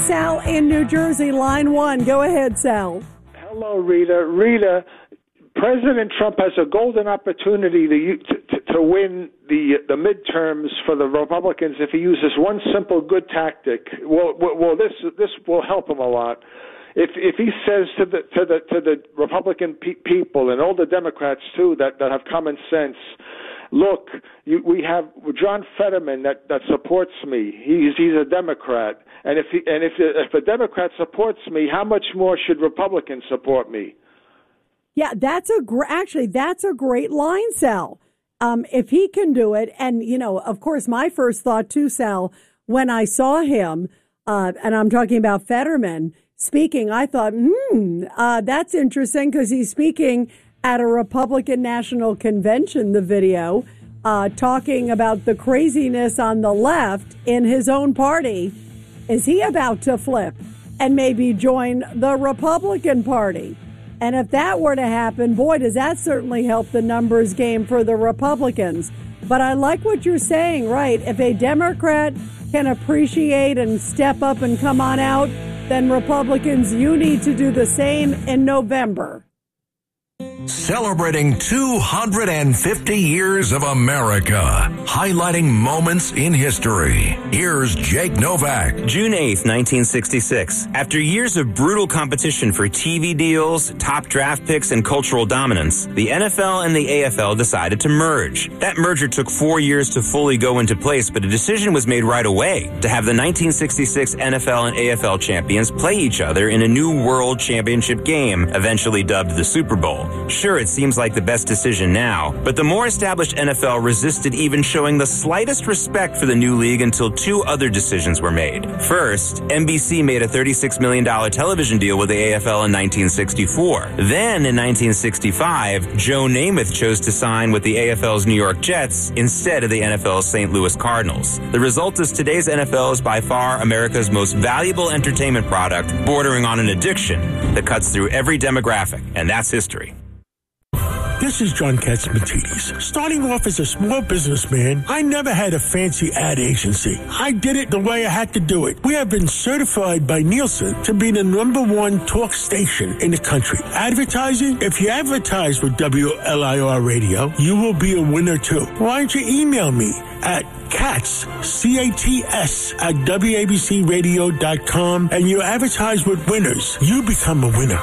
Sal in New Jersey, line one. Go ahead, Sal. Hello, Rita. Rita, President Trump has a golden opportunity to win the midterms for the Republicans if he uses one simple good tactic. Well, this will help him a lot. If he says to the Republican people and all the Democrats too that have common sense, look, we have John Fetterman that supports me. He's a Democrat, and if a Democrat supports me, how much more should Republicans support me? Yeah, that's a great line, Sal. If he can do it, and of course, my first thought too, Sal, when I saw him, and I'm talking about Fetterman speaking, I thought, that's interesting because he's speaking at a Republican National Convention, the video, talking about the craziness on the left in his own party. Is he about to flip and maybe join the Republican Party? And if that were to happen, boy, does that certainly help the numbers game for the Republicans. But I like what you're saying, right? If a Democrat can appreciate and step up and come on out, then Republicans, you need to do the same in November. Celebrating 250 years of America, highlighting moments in history. Here's Jake Novak. June 8th, 1966. After years of brutal competition for TV deals, top draft picks, and cultural dominance, the NFL and the AFL decided to merge. That merger took 4 years to fully go into place, but a decision was made right away to have the 1966 NFL and AFL champions play each other in a new World Championship game, eventually dubbed the Super Bowl. Sure, it seems like the best decision now, but the more established NFL resisted even showing the slightest respect for the new league until two other decisions were made. First, NBC made a $36 million television deal with the AFL in 1964. Then, in 1965, Joe Namath chose to sign with the AFL's New York Jets instead of the NFL's St. Louis Cardinals. The result is today's NFL is by far America's most valuable entertainment product, bordering on an addiction that cuts through every demographic, and that's history. This is John Katsimatidis. Starting off as a small businessman, I never had a fancy ad agency. I did it the way I had to do it. We have been certified by Nielsen to be the #1 talk station in the country. Advertising? If you advertise with WLIR Radio, you will be a winner too. Why don't you email me at Katz, C-A-T-S, at WABCRadio.com, and you advertise with winners. You become a winner.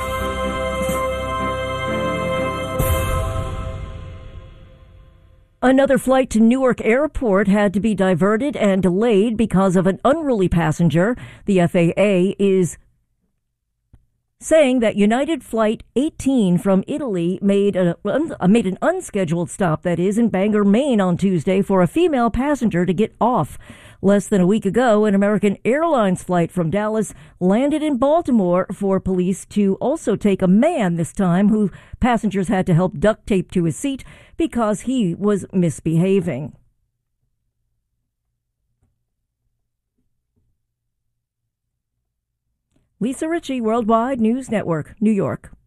Another flight to Newark Airport had to be diverted and delayed because of an unruly passenger. The FAA is saying that United Flight 18 from Italy made an unscheduled stop, that is, in Bangor, Maine on Tuesday for a female passenger to get off. Less than a week ago, an American Airlines flight from Dallas landed in Baltimore for police to also take a man this time who passengers had to help duct tape to his seat because he was misbehaving. Lisa Ritchie, Worldwide News Network, New York.